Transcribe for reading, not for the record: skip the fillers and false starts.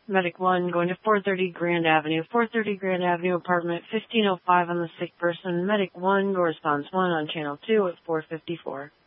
Medic 1 going to 430 Grand Avenue. 430 Grand Avenue, apartment 1505 on the sick person. Medic 1, go response 1 on channel 2 at 454.